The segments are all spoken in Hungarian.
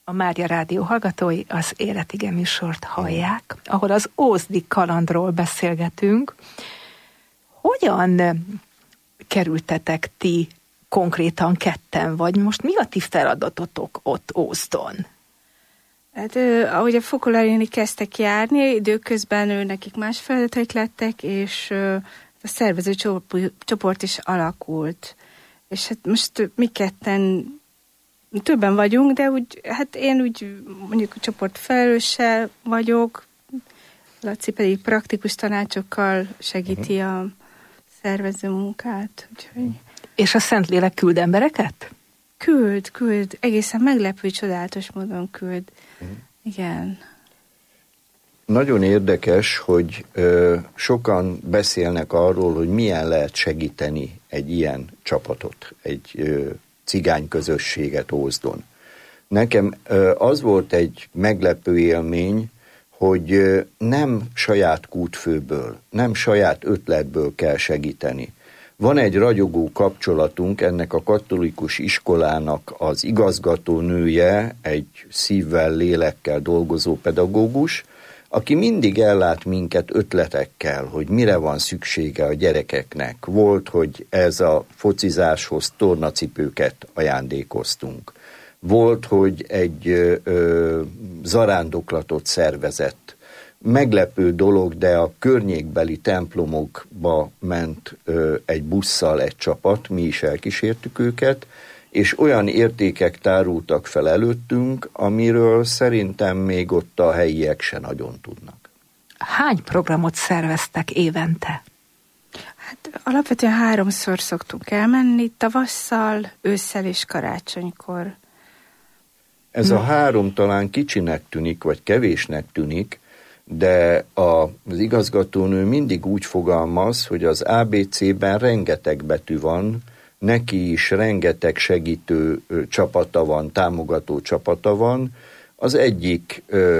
A Mária Rádió hallgatói az Életige műsort hallják, ahol az ózdi kalandról beszélgetünk. Hogyan kerültetek ti konkrétan ketten, vagy most mi a ti feladatotok ott Ózdon? Hát ahogy a Fokolárini kezdtek járni, időközben nekik más feladatok lettek, és a szervező csoport is alakult. És hát most mi ketten többen vagyunk, de úgy, hát én úgy mondjuk a csoport felelőssel vagyok, Laci pedig praktikus tanácsokkal segíti a szervező munkát. Úgyhogy... És a Szentlélek küld embereket? Küld. Egészen meglepő, csodálatos módon küld. Igen. Nagyon érdekes, hogy sokan beszélnek arról, hogy milyen lehet segíteni egy ilyen csapatot, egy cigány közösséget Ózdon. Nekem az volt egy meglepő élmény, hogy nem saját kútfőből, nem saját ötletből kell segíteni. Van egy ragyogó kapcsolatunk, ennek a katolikus iskolának az igazgatónője, egy szívvel, lélekkel dolgozó pedagógus, aki mindig ellát minket ötletekkel, hogy mire van szüksége a gyerekeknek. Volt, hogy ez a focizáshoz tornacipőket ajándékoztunk. Volt, hogy egy zarándoklatot szervezett. Meglepő dolog, de a környékbeli templomokba ment egy busszal egy csapat, mi is elkísértük őket, és olyan értékek tárultak fel előttünk, amiről szerintem még ott a helyiek se nagyon tudnak. Hány programot szerveztek évente? Hát alapvetően 3-szor szoktunk elmenni, tavasszal, ősszel és karácsonykor. Ez a 3 talán kicsinek tűnik, vagy kevésnek tűnik, de az igazgatónő mindig úgy fogalmaz, hogy az ABC-ben rengeteg betű van, neki is rengeteg segítő csapata van, támogató csapata van. Az egyik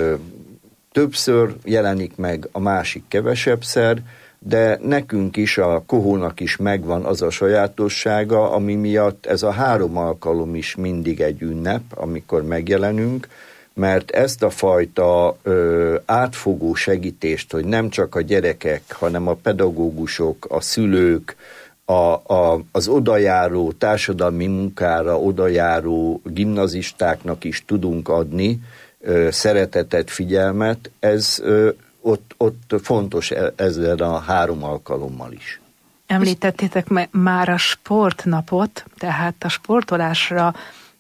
többször jelenik meg, a másik kevesebbszer, de nekünk is, a Kohónak is megvan az a sajátossága, ami miatt ez a 3 alkalom is mindig egy ünnep, amikor megjelenünk, mert ezt a fajta átfogó segítést, hogy nem csak a gyerekek, hanem a pedagógusok, a szülők, az odajáró társadalmi munkára odajáró gimnazistáknak is tudunk adni szeretetet, figyelmet, ez ott fontos ezzel a 3 alkalommal is. Említettétek már a sportnapot, tehát a sportolásra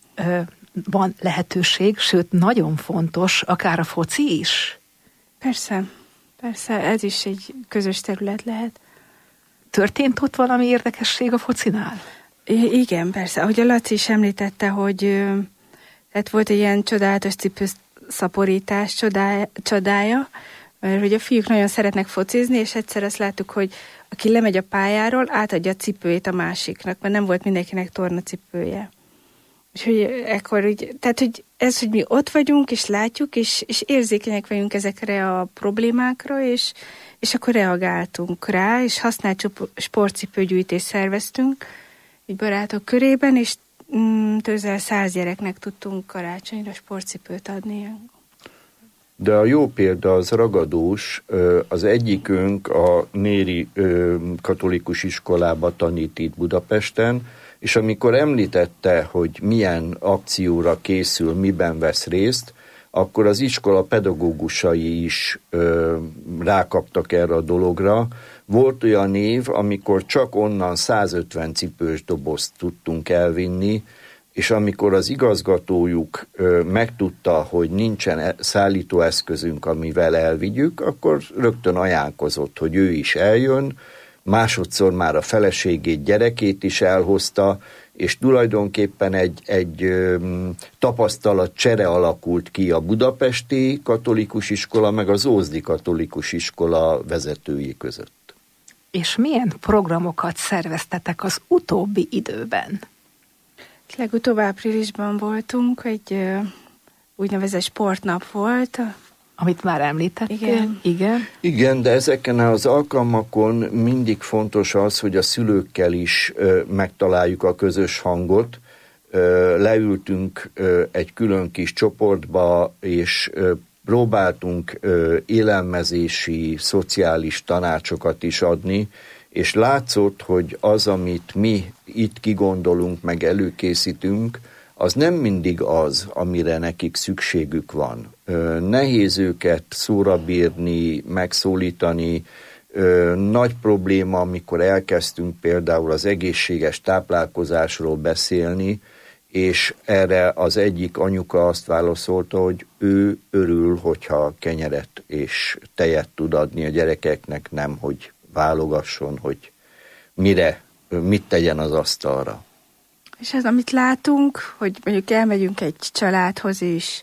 van lehetőség, sőt nagyon fontos, akár a foci is. Persze, ez is egy közös terület lehet. Történt ott valami érdekesség a focinál? Igen, persze. Ahogy a Laci is említette, hogy hát volt egy ilyen csodálatos cipőszaporítás csodája, mert hogy a fiúk nagyon szeretnek focizni, és egyszer azt láttuk, hogy aki lemegy a pályáról, átadja a cipőjét a másiknak, mert nem volt mindenkinek tornacipője. És hogy ekkor úgy, tehát hogy ez, hogy mi ott vagyunk, és látjuk, és érzékenyek vagyunk ezekre a problémákra, és akkor reagáltunk rá, és használt sportcipőgyűjtést szerveztünk egy barátok körében, és közel 100 gyereknek tudtunk karácsonyra sportcipőt adni. De a jó példa az ragadós, az egyikünk a Néri katolikus iskolába tanít itt Budapesten, és amikor említette, hogy milyen akcióra készül, miben vesz részt, akkor az iskola pedagógusai is rákaptak erre a dologra. Volt olyan év, amikor csak onnan 150 cipős dobozt tudtunk elvinni, és amikor az igazgatójuk megtudta, hogy nincsen szállítóeszközünk, amivel elvigyük, akkor rögtön ajánlkozott, hogy ő is eljön, másodszor már a feleségét, gyerekét is elhozta, és tulajdonképpen egy tapasztalatcsere alakult ki a budapesti katolikus iskola, meg az ózdi katolikus iskola vezetői között. És milyen programokat szerveztetek az utóbbi időben? Legutóbb áprilisban voltunk, egy úgynevezett sportnap volt. Amit már említettél. Igen, de ezeken az alkalmakon mindig fontos az, hogy a szülőkkel is megtaláljuk a közös hangot. leültünk egy külön kis csoportba, és próbáltunk élelmezési, szociális tanácsokat is adni, és látszott, hogy az, amit mi itt kigondolunk, meg előkészítünk, az nem mindig az, amire nekik szükségük van. Nehéz őket szóra bírni, megszólítani. Nagy probléma, amikor elkezdtünk például az egészséges táplálkozásról beszélni, és erre az egyik anyuka azt válaszolta, hogy ő örül, hogyha kenyeret és tejet tud adni a gyerekeknek, nem, hogy válogasson, hogy mit tegyen az asztalra. És az, amit látunk, hogy mondjuk elmegyünk egy családhoz is,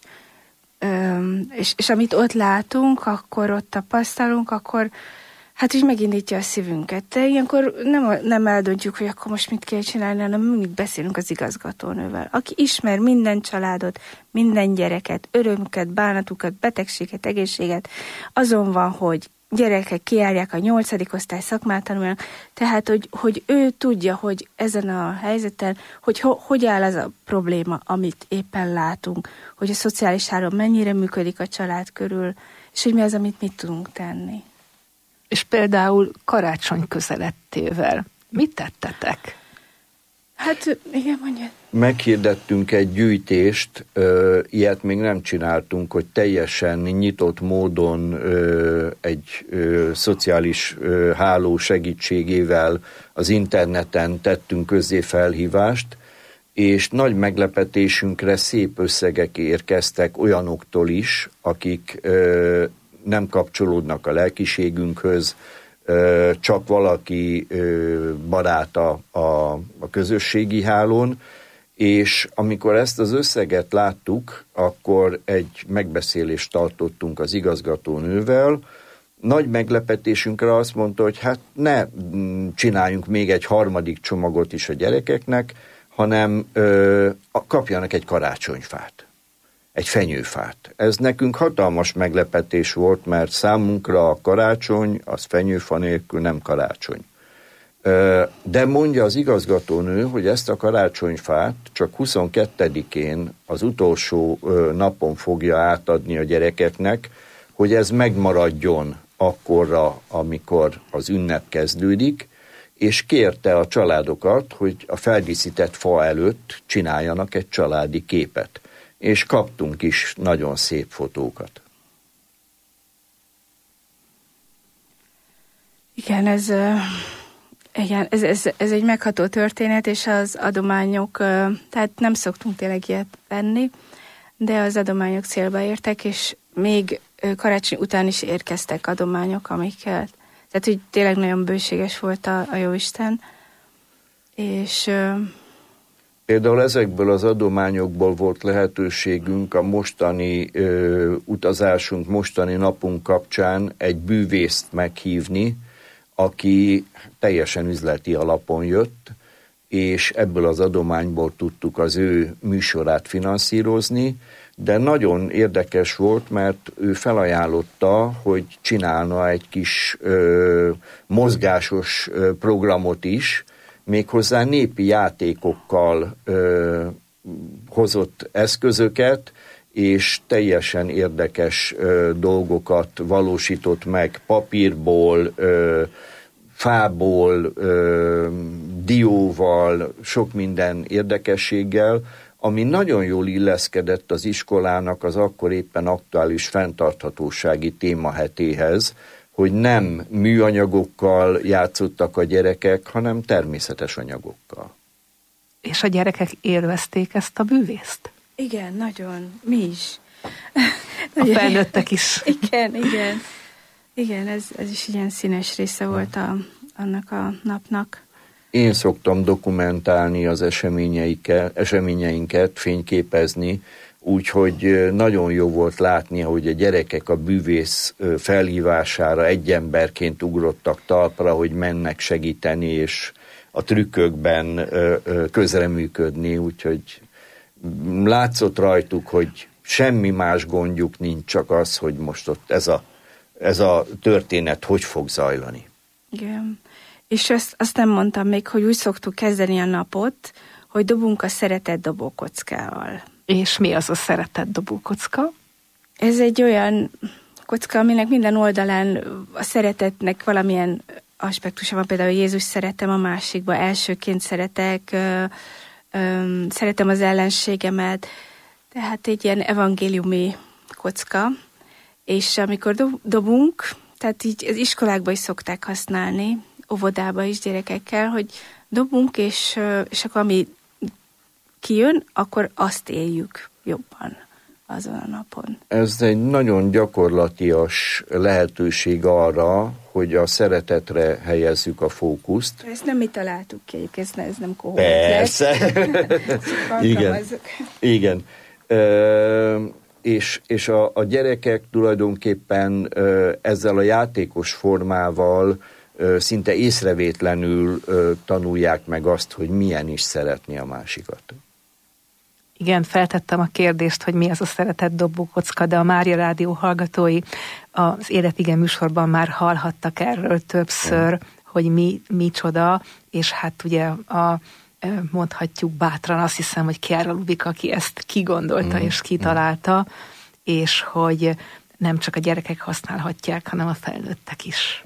és amit ott látunk, akkor ott tapasztalunk, akkor hát úgy megindítja a szívünket. De ilyenkor nem eldöntjük, hogy akkor most mit kell csinálni, hanem mindig beszélünk az igazgatónővel, aki ismer minden családot, minden gyereket, örömüket, bánatukat, betegséget, egészséget. Azon van, hogy gyerekek kijárják a 8. osztály szakmát tanulnak, tehát, hogy ő tudja, hogy ezen a helyzeten, hogy áll az a probléma, amit éppen látunk, hogy a szociális háló mennyire működik a család körül, és hogy mi az, amit mit tudunk tenni. És például karácsony közelettével mit tettetek? Hát, igen, mondja. Meghirdettünk egy gyűjtést, ilyet még nem csináltunk, hogy teljesen nyitott módon egy szociális háló segítségével az interneten tettünk közzé felhívást, és nagy meglepetésünkre szép összegek érkeztek olyanoktól is, akik nem kapcsolódnak a lelkiségünkhöz, csak valaki baráta a közösségi hálón, és amikor ezt az összeget láttuk, akkor egy megbeszélést tartottunk az igazgatónővel. Nagy meglepetésünkre azt mondta, hogy hát ne csináljunk még egy 3. csomagot is a gyerekeknek, hanem kapjanak egy karácsonyfát. Egy fenyőfát. Ez nekünk hatalmas meglepetés volt, mert számunkra a karácsony, az fenyőfa nélkül nem karácsony. De mondja az igazgatónő, hogy ezt a karácsonyfát csak 22-én, az utolsó napon fogja átadni a gyerekeknek, hogy ez megmaradjon akkorra, amikor az ünnep kezdődik, és kérte a családokat, hogy a feldíszített fa előtt csináljanak egy családi képet. És kaptunk is nagyon szép fotókat. Igen, ez egy megható történet, és az adományok, tehát nem szoktunk tényleg ilyet venni, de az adományok célba értek, és még karácsony után is érkeztek adományok, amiket, tehát úgy tényleg nagyon bőséges volt a Jóisten, és... Például ezekből az adományokból volt lehetőségünk a mostani utazásunk, mostani napunk kapcsán egy bűvészt meghívni, aki teljesen üzleti alapon jött, és ebből az adományból tudtuk az ő műsorát finanszírozni, de nagyon érdekes volt, mert ő felajánlotta, hogy csinálna egy kis mozgásos programot is, méghozzá népi játékokkal hozott eszközöket, és teljesen érdekes dolgokat valósított meg papírból, fából, dióval, sok minden érdekességgel, ami nagyon jól illeszkedett az iskolának az akkor éppen aktuális fenntarthatósági témahetéhez, hogy nem műanyagokkal játszottak a gyerekek, hanem természetes anyagokkal. És a gyerekek élvezték ezt a bűvészt? Igen, nagyon. Mi is. A felnőttek is. Igen, ez is ilyen színes része volt annak a napnak. Én szoktam dokumentálni az eseményeinket, fényképezni, úgyhogy nagyon jó volt látni, hogy a gyerekek a bűvész felhívására egy emberként ugrottak talpra, hogy mennek segíteni, és a trükkökben közreműködni, úgyhogy látszott rajtuk, hogy semmi más gondjuk nincs, csak az, hogy most ott ez a történet hogy fog zajlani. Igen. És azt nem mondtam még, hogy úgy szoktuk kezdeni a napot, hogy dobunk a szeretett dobókockával. És mi az a szeretett dobókocka? Ez egy olyan kocka, aminek minden oldalán a szeretetnek valamilyen aspektusa van, például Jézus szeretem, a másikba elsőként szeretek, szeretem az ellenségemet, tehát egy ilyen evangéliumi kocka, és amikor dobunk, tehát így az iskolákban is szokták használni, óvodába is gyerekekkel, hogy dobunk, és akkor ami kijön, akkor azt éljük jobban azon a napon. Ez egy nagyon gyakorlatias lehetőség arra, hogy a szeretetre helyezzük a fókuszt. Ezt nem mi találtuk ki, ez nem kohót. Persze. Igen. És a gyerekek tulajdonképpen ezzel a játékos formával szinte észrevétlenül tanulják meg azt, hogy milyen is szeretni a másikat. Igen, feltettem a kérdést, hogy mi az a szeretett dobókocka, de a Mária Rádió hallgatói az Életige műsorban már hallhattak erről többször, hogy micsoda, és hát ugye mondhatjuk bátran, azt hiszem, hogy Chiara Lubik, aki ezt kigondolta és kitalálta, és hogy nem csak a gyerekek használhatják, hanem a felnőttek is.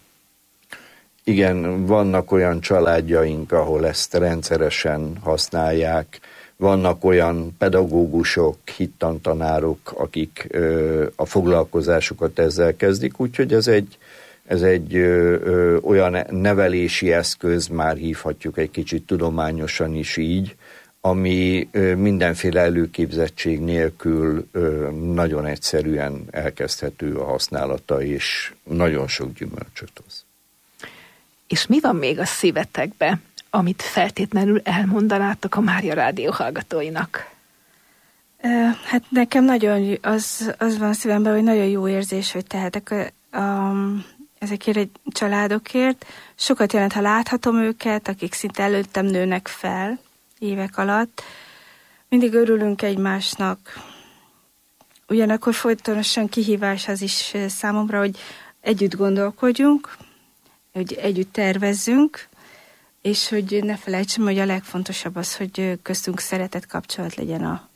Igen, vannak olyan családjaink, ahol ezt rendszeresen használják, vannak olyan pedagógusok, hittantanárok, akik a foglalkozásukat ezzel kezdik, úgyhogy ez egy olyan nevelési eszköz, már hívhatjuk egy kicsit tudományosan is így, ami mindenféle előképzettség nélkül nagyon egyszerűen elkezdhető a használata, és nagyon sok gyümölcsöt hoz. És mi van még a szívetekbe, amit feltétlenül elmondanátok a Mária Rádió hallgatóinak? Hát nekem nagyon az van szívemben, hogy nagyon jó érzés, hogy tehetek ezekért egy családokért. Sokat jelent, ha láthatom őket, akik szinte előttem nőnek fel évek alatt. Mindig örülünk egymásnak. Ugyanakkor folytonosan kihívás az is számomra, hogy együtt gondolkodjunk, hogy együtt tervezzünk, és hogy ne felejtsem, hogy a legfontosabb az, hogy köztünk szeretett kapcsolat legyen a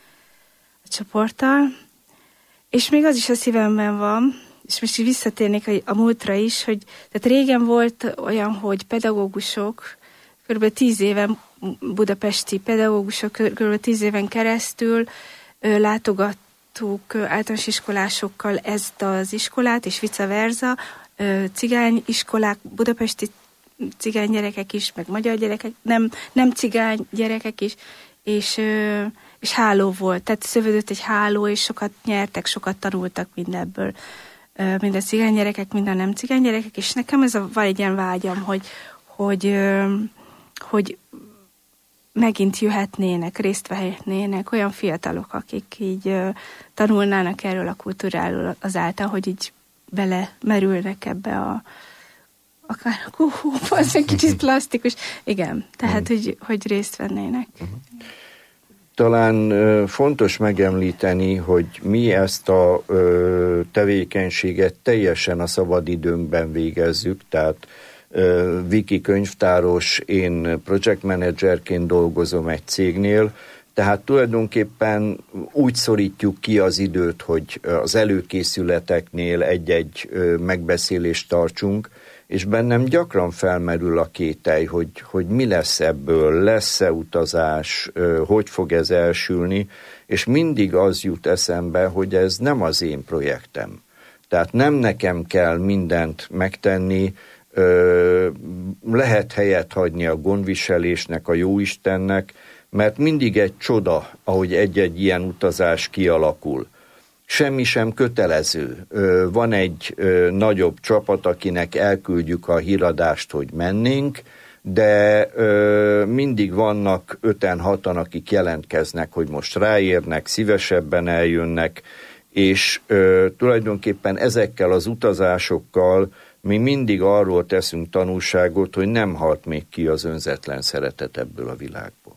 csoporttal. És még az is a szívemben van, és most így visszatérnék a múltra is, hogy tehát régen volt olyan, hogy pedagógusok, kb. 10 éven, budapesti pedagógusok, kb. 10 éven keresztül látogattuk általános iskolásokkal ezt az iskolát, és vice versa, cigány iskolák, budapesti cigány gyerekek is, meg magyar gyerekek, nem cigány gyerekek is, és háló volt, tehát szövődött egy háló, és sokat nyertek, sokat tanultak mindebből. Mind a cigány gyerekek, mind a nem cigány gyerekek, és nekem ez van egy ilyen vágyam, hogy megint jöhetnének, részt vehetnének olyan fiatalok, akik így tanulnának erről a kultúráról azáltal, hogy így belemerülnek ebbe akár a kuhóba, az egy kicsit plastikus. Igen, tehát, hogy részt vennének. Talán fontos megemlíteni, hogy mi ezt a tevékenységet teljesen a szabadidőnkben végezzük, tehát Viki könyvtáros, én project managerként dolgozom egy cégnél, tehát tulajdonképpen úgy szorítjuk ki az időt, hogy az előkészületeknél egy-egy megbeszélést tartsunk, és bennem gyakran felmerül a kételj, hogy mi lesz ebből, lesz-e utazás, hogy fog ez elsülni, és mindig az jut eszembe, hogy ez nem az én projektem. Tehát nem nekem kell mindent megtenni, lehet helyet hagyni a gondviselésnek, a jóistennek, mert mindig egy csoda, ahogy egy-egy ilyen utazás kialakul. Semmi sem kötelező. Van egy nagyobb csapat, akinek elküldjük a híradást, hogy mennénk, de mindig vannak 5-6-an, akik jelentkeznek, hogy most ráérnek, szívesebben eljönnek, és tulajdonképpen ezekkel az utazásokkal mi mindig arról teszünk tanúságot, hogy nem halt még ki az önzetlen szeretet ebből a világból.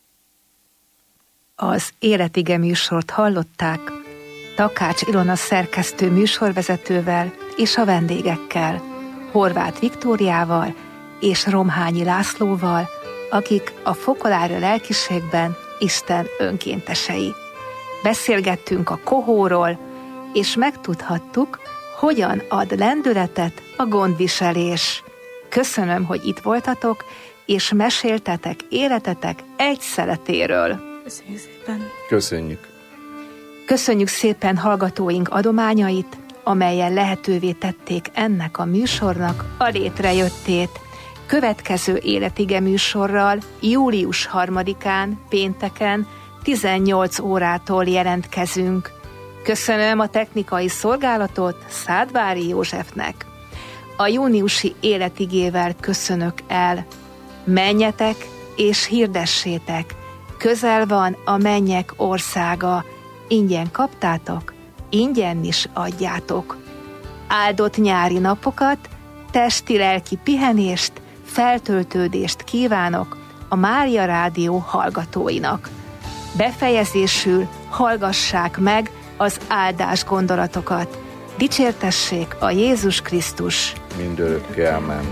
Az Életige műsort hallották Takács Ilona szerkesztő műsorvezetővel és a vendégekkel, Horváth Viktóriával és Romhányi Lászlóval, akik a fokolára lelkiségben Isten önkéntesei. Beszélgettünk a kohóról, és megtudhattuk, hogyan ad lendületet a gondviselés. Köszönöm, hogy itt voltatok, és meséltetek életetek egy szeletéről. Köszönjük szépen. Köszönjük. Köszönjük szépen hallgatóink adományait, amelyen lehetővé tették ennek a műsornak a létrejöttét. Következő Életige műsorral július 3-án, pénteken 18 órától jelentkezünk. Köszönöm a technikai szolgálatot Szádvári Józsefnek. A júniusi Életigével köszönök el. Menjetek és hirdessétek, közel van a mennyek országa. Ingyen kaptátok, ingyen is adjátok. Áldott nyári napokat, testi-lelki pihenést, feltöltődést kívánok a Mária Rádió hallgatóinak. Befejezésül hallgassák meg az áldás gondolatokat. Dicsértessék a Jézus Krisztus! Mindörökké, amen.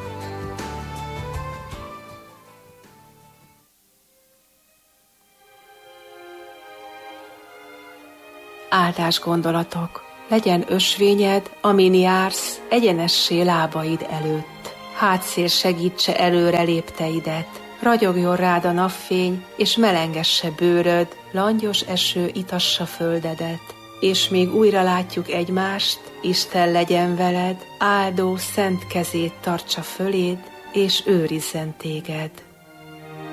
Áldás gondolatok. Legyen ösvényed, amin jársz, egyenessé lábaid előtt. Hátszél segítse előre lépteidet. Ragyogjon rád a napfény, és melengesse bőröd, langyos eső itassa földedet. És még újra látjuk egymást, Isten legyen veled, áldó szent kezét tartsa föléd, és őrizzen téged.